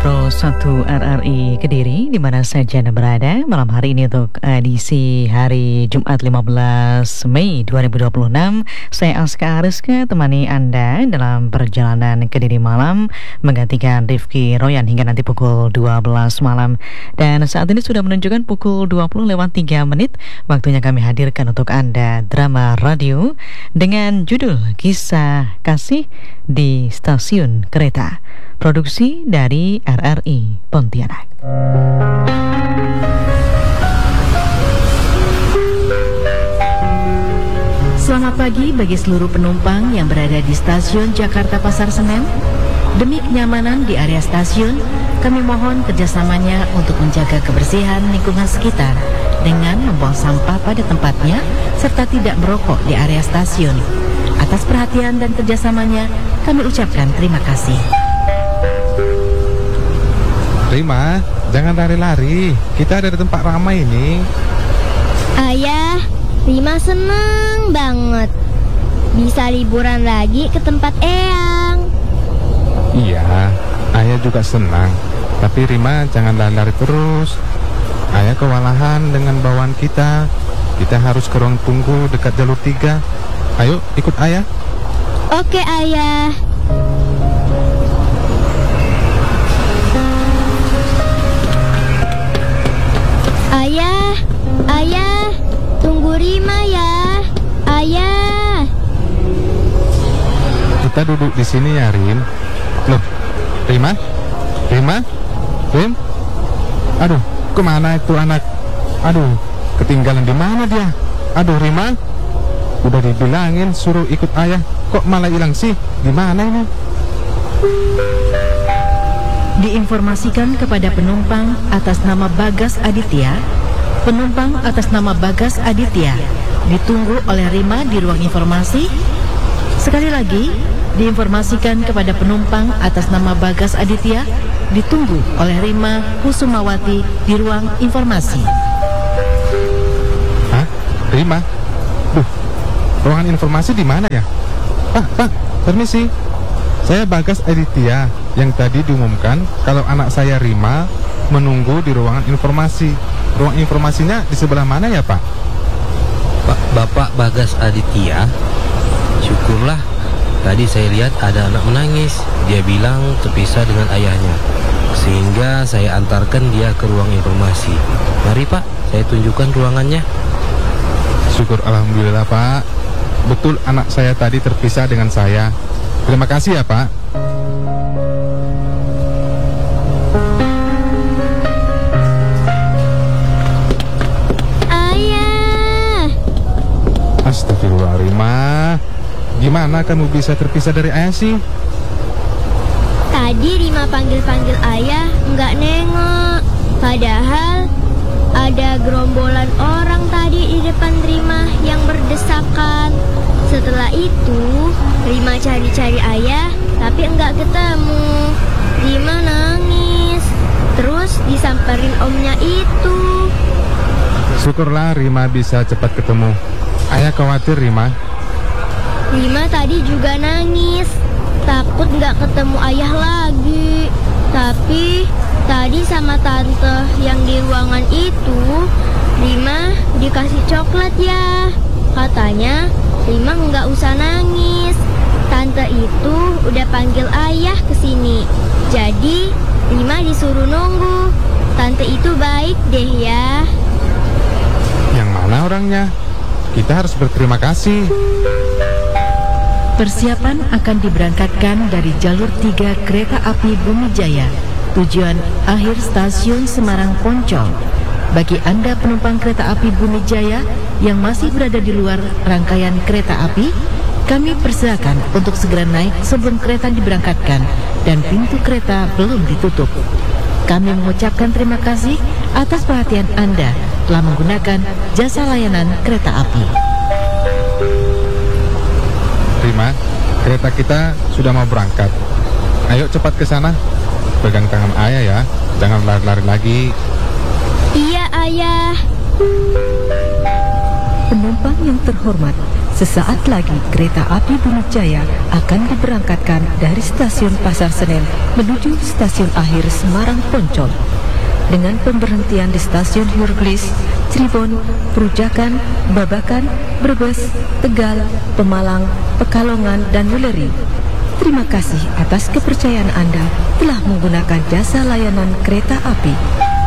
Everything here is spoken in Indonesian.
Pro 1 RRI Kediri, di mana saja Anda berada malam hari ini untuk edisi hari Jumat 15 Mei 2026. Saya Aska Ariska temani Anda dalam perjalanan Kediri malam menggantikan Rifki Royan hingga nanti pukul 12 malam. Dan saat ini sudah menunjukkan pukul 20:03 waktunya kami hadirkan untuk Anda drama radio dengan judul Kisah Kasih di Stasiun Kereta. Produksi dari RRI Pontianak. Selamat pagi bagi seluruh penumpang yang berada di stasiun Jakarta Pasar Senen. Demi kenyamanan di area stasiun, kami mohon kerjasamanya untuk menjaga kebersihan lingkungan sekitar dengan membuang sampah pada tempatnya serta tidak merokok di area stasiun. Atas perhatian dan kerjasamanya, kami ucapkan terima kasih. Rima, jangan lari-lari. Kita ada di tempat ramai ini. Ayah, Rima senang banget bisa liburan lagi ke tempat Eyang. Iya, ayah juga senang. Tapi Rima jangan lari-lari terus. Ayah kewalahan dengan bawaan kita. Kita harus ke ruang tunggu dekat jalur 3. Ayo, ikut ayah. Oke, Ayah. Ayah, tunggu Rima ya. Ayah. Kita duduk di sini ya, Rim. Loh, Rim? Aduh, kemana itu anak? Aduh, ketinggalan di mana dia? Aduh, Rima, udah dibilangin suruh ikut ayah, kok malah hilang sih? Di mana ini? Diinformasikan kepada penumpang atas nama Bagas Aditya. Penumpang atas nama Bagas Aditya ditunggu oleh Rima di ruang informasi. Sekali lagi, diinformasikan kepada penumpang atas nama Bagas Aditya ditunggu oleh Rima Kusumawati di ruang informasi. Hah? Rima? Duh, ruangan informasi di mana ya? Pak, permisi. Saya Bagas Aditya yang tadi diumumkan kalau anak saya Rima menunggu di ruangan informasi. Ruang informasinya di sebelah mana ya, Pak? Bapak Bagas Aditya, syukurlah. Tadi saya lihat ada anak menangis. Dia bilang terpisah dengan ayahnya, sehingga saya antarkan dia ke ruang informasi. Mari Pak, saya tunjukkan ruangannya. Syukur alhamdulillah, Pak. Betul anak saya tadi terpisah dengan saya. Terima kasih ya, Pak. Astagfirullah, Rima. Gimana kamu bisa terpisah dari ayah sih? Tadi Rima panggil-panggil ayah, nggak nengok. Padahal ada gerombolan orang tadi di depan Rima yang berdesakan. Setelah itu, Rima cari-cari ayah, tapi nggak ketemu. Rima nangis. Terus disamperin omnya itu. Syukurlah Rima bisa cepat ketemu. Ayah khawatir, Rima. Rima tadi juga nangis, takut nggak ketemu ayah lagi. Tapi tadi sama tante yang di ruangan itu, Rima dikasih coklat ya. Katanya Rima nggak usah nangis. Tante itu udah panggil ayah ke sini. Jadi Rima disuruh nunggu. Tante itu baik deh ya. Yang mana orangnya? Kita harus berterima kasih. Persiapan akan diberangkatkan dari jalur 3 kereta api Bumijaya, tujuan akhir stasiun Semarang Poncol. Bagi Anda penumpang kereta api Bumijaya yang masih berada di luar rangkaian kereta api, kami persilakan untuk segera naik sebelum kereta diberangkatkan dan pintu kereta belum ditutup. Kami mengucapkan terima kasih atas perhatian Anda telah menggunakan jasa layanan kereta api. Rima, kereta kita sudah mau berangkat. Ayo cepat ke sana. Pegang tangan ayah ya. Jangan lari-lari lagi. Iya, ayah. Penumpang yang terhormat, Sesaat lagi kereta api Bumi Jaya akan diberangkatkan dari stasiun Pasar Senen menuju stasiun akhir Semarang Poncol. Dengan pemberhentian di stasiun Hurglis, Cirebon, Perujakan, Babakan, Brebes, Tegal, Pemalang, Pekalongan, dan Weleri. Terima kasih atas kepercayaan Anda telah menggunakan jasa layanan kereta api.